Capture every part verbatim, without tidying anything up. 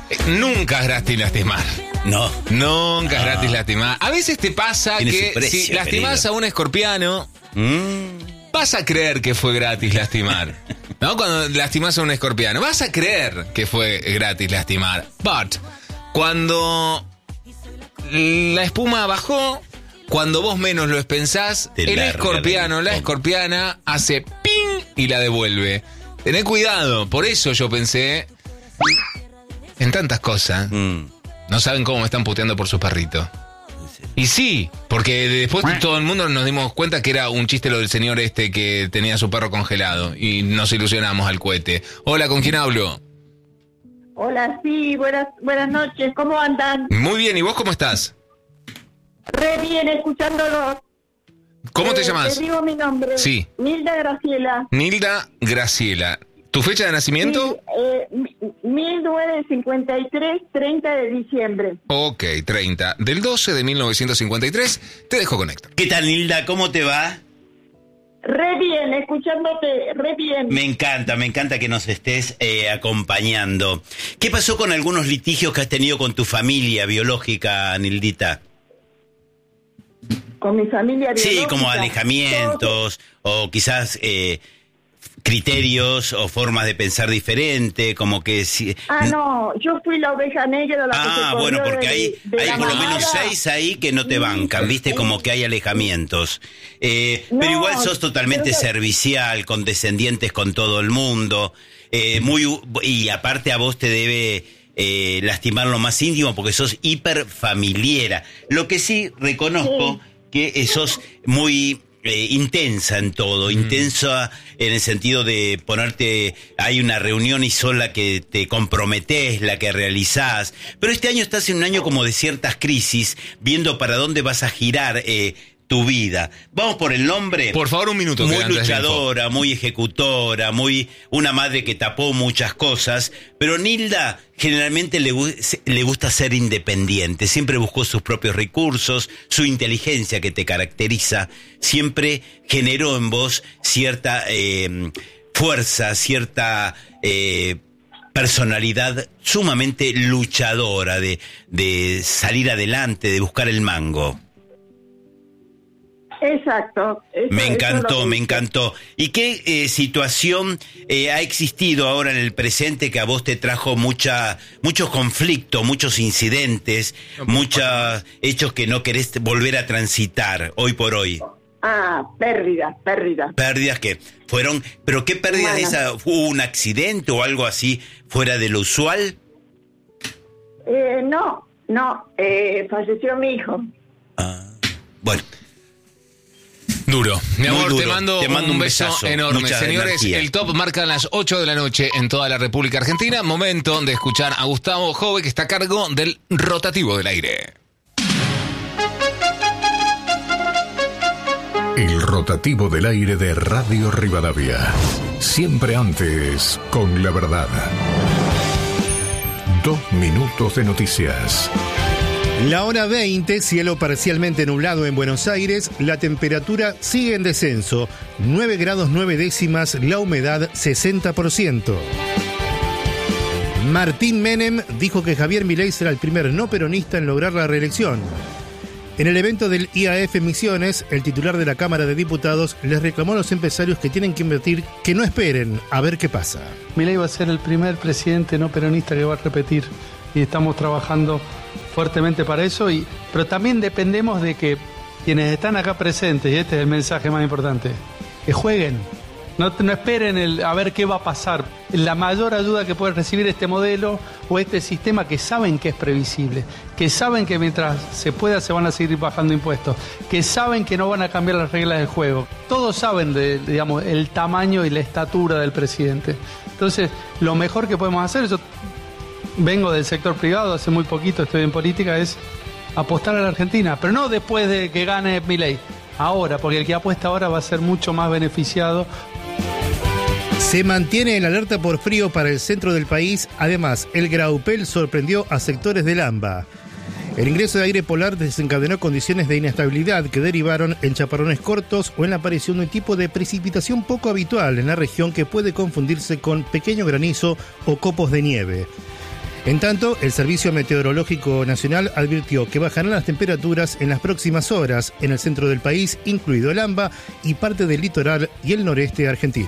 Nunca es gratis lastimar. No. Nunca es no. gratis lastimar. A veces te pasa Tiene que su precio, si lastimás querido. a un escorpiano, Mm. vas a creer que fue gratis lastimar. ¿No? Cuando lastimás a un escorpiano, vas a creer que fue gratis lastimar. But, cuando la espuma bajó, cuando vos menos lo pensás, Te el larga escorpiano, la- la escorpiana, hace ping y la devuelve. Tené cuidado, por eso yo pensé en tantas cosas. Mm. No saben cómo me están puteando por su perrito. Y sí, porque después todo el mundo nos dimos cuenta que era un chiste lo del señor este que tenía a su perro congelado y nos ilusionamos al cohete. Hola, ¿con quién hablo? Hola, sí, buenas buenas noches, ¿cómo andan? Muy bien, ¿y vos cómo estás? Re bien, escuchándolos. ¿Cómo te Eh, llamas? Te digo mi nombre. Sí. Nilda Graciela. Nilda Graciela. ¿Tu fecha de nacimiento? Sí, eh, mi- mil novecientos cincuenta y tres, treinta de diciembre. Ok, treinta. Del doce de mil novecientos cincuenta y tres, te dejo conectar. ¿Qué tal, Nilda? ¿Cómo te va? Re bien, escuchándote, re bien. Me encanta, me encanta que nos estés eh, acompañando. ¿Qué pasó con algunos litigios que has tenido con tu familia biológica, Nildita? Con mi familia Sí, biológica. como alejamientos o quizás eh, criterios o formas de pensar diferente, como que... Si, Ah, no, yo fui la oveja negra la que se Ah, corrió bueno, porque de- hay, de hay la por lo menos manada. seis ahí que no te bancan, ¿viste? Como que hay alejamientos. Eh, No, pero igual sos totalmente pero- servicial, condescendientes con todo el mundo. Eh, muy Y aparte a vos te debe eh, lastimar lo más íntimo porque sos hiperfamiliera. Lo que sí reconozco que sos muy... Eh, intensa en todo, mm. intensa en el sentido de ponerte, hay una reunión y sola que te comprometés, la que realizás, pero este año estás en un año como de ciertas crisis, viendo para dónde vas a girar eh, tu vida. Vamos por el nombre. Por favor, un minuto. Muy que antes de luchadora, muy ejecutora, muy una madre que tapó muchas cosas, pero Nilda generalmente le, le gusta ser independiente, siempre buscó sus propios recursos, su inteligencia que te caracteriza, siempre generó en vos cierta eh, fuerza, cierta eh, personalidad sumamente luchadora de, de salir adelante, de buscar el mango. Exacto. Eso, Me eso encantó, es lo que me hice. encantó. ¿Y qué eh, situación eh, ha existido ahora en el presente que a vos te trajo mucha, muchos conflictos, muchos incidentes, muchos hechos que no querés volver a transitar hoy por hoy? Ah, pérdida, pérdida. Pérdidas que fueron, pero ¿qué pérdidas de Bueno. esa? ¿Hubo un accidente o algo así fuera de lo usual? Eh, no, no, eh, falleció mi hijo. Ah, bueno. Duro. Mi Muy amor, duro. te mando, Te mando un un beso besazo. enorme. Mucha Señores, energía. el top marca las ocho de la noche en toda la República Argentina. Momento de escuchar a Gustavo Jove, que está a cargo del rotativo del aire. El rotativo del aire de Radio Rivadavia. Siempre antes, con la verdad. Dos minutos de noticias. La hora veinte, cielo parcialmente nublado en Buenos Aires, la temperatura sigue en descenso, nueve grados nueve décimas, la humedad sesenta por ciento. Martín Menem dijo que Javier Milei será el primer no peronista en lograr la reelección. En el evento del I A F Misiones, el titular de la Cámara de Diputados les reclamó a los empresarios que tienen que invertir que no esperen a ver qué pasa. Milei va a ser el primer presidente no peronista que va a repetir y estamos trabajando fuertemente para eso, y, pero también dependemos de que quienes están acá presentes, y este es el mensaje más importante, que jueguen, no, no esperen el, a ver qué va a pasar. La mayor ayuda que puede recibir este modelo o este sistema, que saben que es previsible, que saben que mientras se pueda se van a seguir bajando impuestos, que saben que no van a cambiar las reglas del juego. Todos saben de, digamos, el tamaño y la estatura del presidente. Entonces, lo mejor que podemos hacer, yo vengo del sector privado, hace muy poquito estoy en política, es apostar a la Argentina, pero no después de que gane Milei, ahora, porque el que apuesta ahora va a ser mucho más beneficiado. Se mantiene en alerta por frío para el centro del país. Además, el Graupel sorprendió a sectores del AMBA. El ingreso de aire polar desencadenó condiciones de inestabilidad que derivaron en chaparrones cortos o en la aparición de un tipo de precipitación poco habitual en la región que puede confundirse con pequeño granizo o copos de nieve. En tanto, el Servicio Meteorológico Nacional advirtió que bajarán las temperaturas en las próximas horas en el centro del país, incluido el AMBA y parte del litoral y el noreste argentino.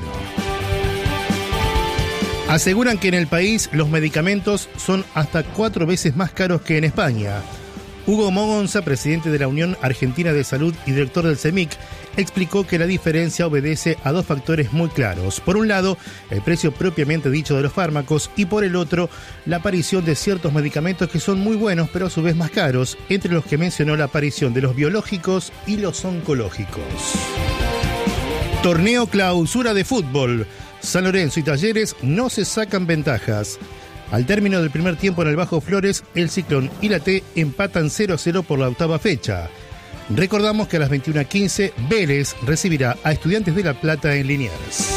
Aseguran que en el país los medicamentos son hasta cuatro veces más caros que en España. Hugo Mogonza, presidente de la Unión Argentina de Salud y director del CEMIC, explicó que la diferencia obedece a dos factores muy claros. Por un lado, el precio propiamente dicho de los fármacos y por el otro, la aparición de ciertos medicamentos que son muy buenos pero a su vez más caros, entre los que mencionó la aparición de los biológicos y los oncológicos. Torneo clausura de fútbol. San Lorenzo y Talleres no se sacan ventajas. Al término del primer tiempo en el Bajo Flores, el Ciclón y la T empatan cero a cero por la octava fecha. Recordamos que a las veintiuna quince, Vélez recibirá a Estudiantes de La Plata en Liniers.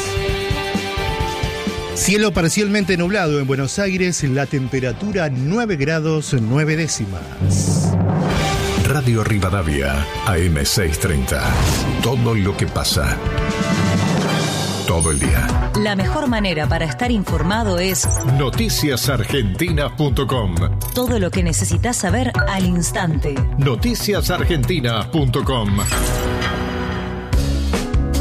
Cielo parcialmente nublado en Buenos Aires, la temperatura nueve grados nueve décimas. Radio Rivadavia, A M seiscientos treinta. Todo lo que pasa. Todo el día. La mejor manera para estar informado es noticias argentinas punto com. Todo lo que necesitas saber al instante. noticias argentinas punto com.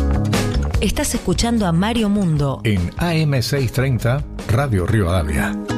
Estás escuchando a Mario Mundo en A M seiscientos treinta, Radio Rivadavia.